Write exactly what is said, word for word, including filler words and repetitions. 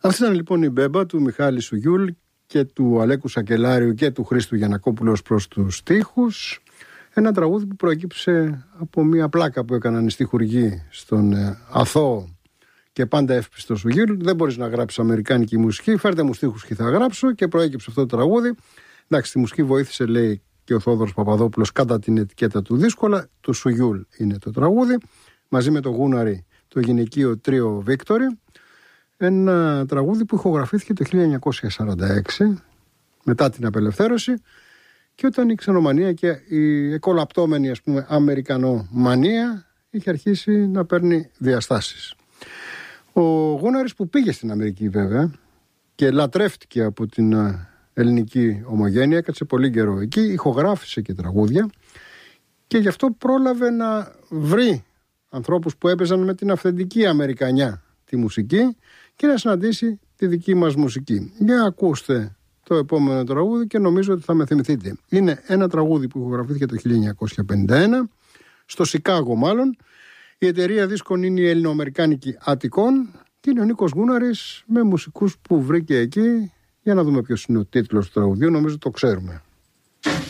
Αυτή ήταν λοιπόν η μπέμπα του Μιχάλη Σουγιούλ και του Αλέκου Σακελάριου και του Χρήστου Γιαννακόπουλου ως προς τους στίχους. Ένα τραγούδι που προέκυψε από μια πλάκα που έκαναν οι στιχουργοί στον ε, αθώο και πάντα εύπιστο Σουγιούλ. Δεν μπορείς να γράψεις αμερικάνικη μουσική, φέρτε μου στίχους και θα γράψω, και προέκυψε αυτό το τραγούδι. Εντάξει, τη μουσική βοήθησε, λέει, και ο Θόδωρος Παπαδόπουλος κατά την ετικέτα του δύσκολα. Του Σουγιούλ είναι το τραγούδι, μαζί με το Γούναρη, το γυναικείο τρίο Βίκτορη. Ένα τραγούδι που ηχογραφήθηκε το χίλια εννιακόσια σαράντα έξι, μετά την απελευθέρωση, και όταν η ξενομανία και η εκολαπτώμενη, ας πούμε, αμερικανομανία είχε αρχίσει να παίρνει διαστάσεις. Ο Γούναρης, που πήγε στην Αμερική βέβαια και λατρεύτηκε από την ελληνική ομογένεια, έκατσε πολύ καιρό εκεί, ηχογράφησε και τραγούδια, και γι' αυτό πρόλαβε να βρει ανθρώπους που έπαιζαν με την αυθεντική αμερικανιά τη μουσική και να συναντήσει τη δική μας μουσική. Για ακούστε το επόμενο τραγούδι και νομίζω ότι θα με θυμηθείτε. Είναι ένα τραγούδι που ηχογραφήθηκε το χίλια εννιακόσια πενήντα ένα, στο Σικάγο μάλλον. Η εταιρεία δίσκων είναι η Ελληνοαμερικάνικη Αττικών και είναι ο Νίκος Γούναρης με μουσικούς που βρήκε εκεί. Για να δούμε ποιος είναι ο τίτλος του τραγουδιού, νομίζω το ξέρουμε.